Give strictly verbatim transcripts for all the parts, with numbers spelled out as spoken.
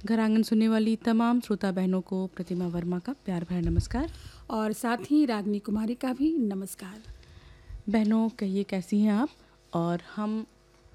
घर आंगन सुनने वाली तमाम श्रोता बहनों को प्रतिमा वर्मा का प्यार भरा नमस्कार। और साथ ही रागनी कुमारी का भी नमस्कार। बहनों, कहिए कैसी हैं आप। और हम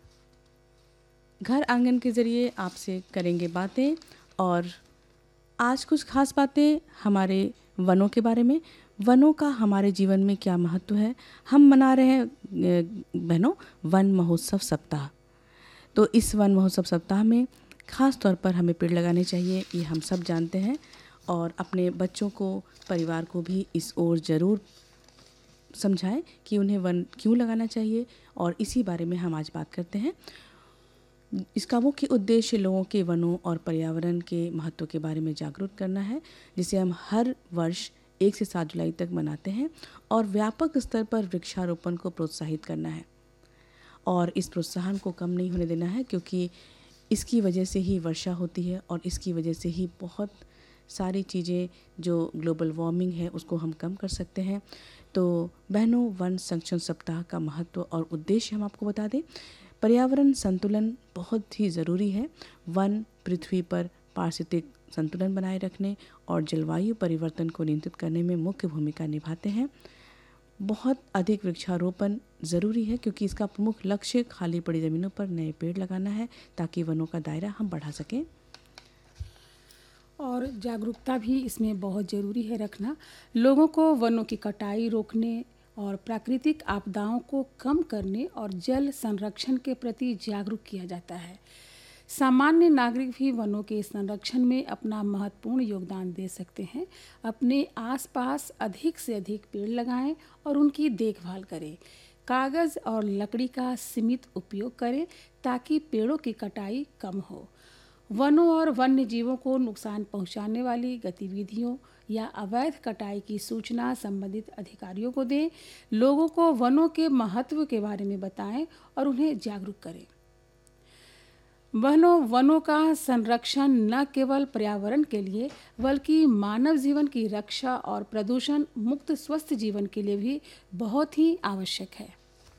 घर आंगन के ज़रिए आपसे करेंगे बातें, और आज कुछ खास बातें हमारे वनों के बारे में। वनों का हमारे जीवन में क्या महत्व है। हम मना रहे हैं अ, बहनों, वन महोत्सव सप्ताह। तो इस वन महोत्सव सप्ताह में ख़ास तौर पर हमें पेड़ लगाने चाहिए, ये हम सब जानते हैं। और अपने बच्चों को, परिवार को भी इस ओर ज़रूर समझाएं कि उन्हें वन क्यों लगाना चाहिए, और इसी बारे में हम आज बात करते हैं। इसका मुख्य उद्देश्य लोगों के वनों और पर्यावरण के महत्व के बारे में जागरूक करना है, जिसे हम हर वर्ष एक से सात जुलाई तक मनाते हैं, और व्यापक स्तर पर वृक्षारोपण को प्रोत्साहित करना है। और इस प्रोत्साहन को कम नहीं होने देना है, क्योंकि इसकी वजह से ही वर्षा होती है, और इसकी वजह से ही बहुत सारी चीज़ें, जो ग्लोबल वार्मिंग है, उसको हम कम कर सकते हैं। तो बहनों, वन संरक्षण सप्ताह का महत्व और उद्देश्य हम आपको बता दें। पर्यावरण संतुलन बहुत ही ज़रूरी है। वन पृथ्वी पर पारिस्थितिक संतुलन बनाए रखने और जलवायु परिवर्तन को नियंत्रित करने में मुख्य भूमिका निभाते हैं। बहुत अधिक वृक्षारोपण ज़रूरी है, क्योंकि इसका प्रमुख लक्ष्य खाली पड़ी ज़मीनों पर नए पेड़ लगाना है, ताकि वनों का दायरा हम बढ़ा सकें। और जागरूकता भी इसमें बहुत ज़रूरी है रखना। लोगों को वनों की कटाई रोकने और प्राकृतिक आपदाओं को कम करने और जल संरक्षण के प्रति जागरूक किया जाता है। सामान्य नागरिक भी वनों के संरक्षण में अपना महत्वपूर्ण योगदान दे सकते हैं। अपने आसपास अधिक से अधिक पेड़ लगाएं और उनकी देखभाल करें। कागज़ और लकड़ी का सीमित उपयोग करें ताकि पेड़ों की कटाई कम हो। वनों और वन्य जीवों को नुकसान पहुंचाने वाली गतिविधियों या अवैध कटाई की सूचना संबंधित अधिकारियों को दें। लोगों को वनों के महत्व के बारे में बताएं और उन्हें जागरूक करें। वनों वनों का संरक्षण न केवल पर्यावरण के लिए, बल्कि मानव जीवन की रक्षा और प्रदूषण मुक्त स्वस्थ जीवन के लिए भी बहुत ही आवश्यक है।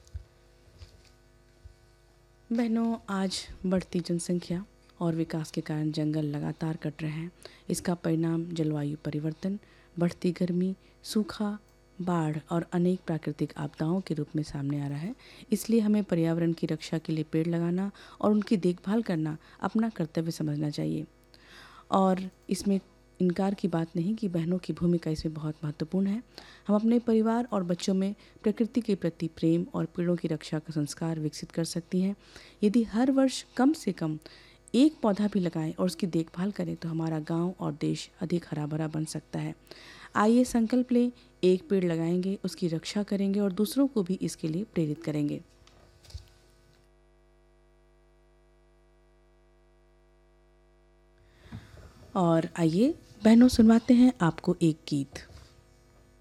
बहनों, आज बढ़ती जनसंख्या और विकास के कारण जंगल लगातार कट रहे हैं। इसका परिणाम जलवायु परिवर्तन, बढ़ती गर्मी, सूखा, बाढ़ और अनेक प्राकृतिक आपदाओं के रूप में सामने आ रहा है। इसलिए हमें पर्यावरण की रक्षा के लिए पेड़ लगाना और उनकी देखभाल करना अपना कर्तव्य समझना चाहिए। और इसमें इनकार की बात नहीं कि बहनों की भूमिका इसमें बहुत महत्वपूर्ण है। हम अपने परिवार और बच्चों में प्रकृति के प्रति प्रेम और पेड़ों की रक्षा का संस्कार विकसित कर सकती हैं। यदि हर वर्ष कम से कम एक पौधा भी लगाएं और उसकी देखभाल करें, तो हमारा गांव और देश अधिक हरा भरा बन सकता है। आइए संकल्प लें, एक पेड़ लगाएंगे, उसकी रक्षा करेंगे और दूसरों को भी इसके लिए प्रेरित करेंगे। और आइए बहनों, सुनवाते हैं आपको एक गीत।